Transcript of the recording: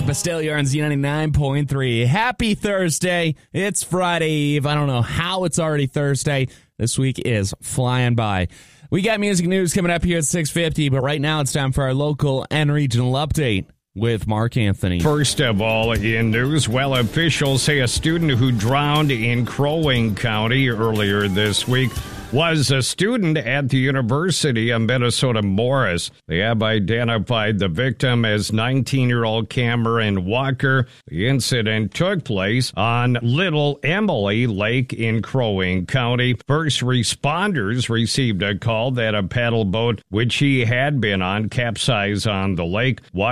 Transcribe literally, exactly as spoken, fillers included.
Bastille, you're on Z ninety-nine point three. Happy Thursday. It's Friday Eve. I don't know how it's already Thursday. This week is flying by. We got music news coming up here at six fifty, but right now it's time for our local and regional update with Mark Anthony. First of all, in news, well, officials say a student who drowned in Crow Wing County earlier this week was a student at the University of Minnesota Morris. They have identified the victim as nineteen-year-old Cameron Walker. The incident took place on Little Emily Lake in Crow Wing County. First responders received a call that a paddle boat, which he had been on, capsized on the lake.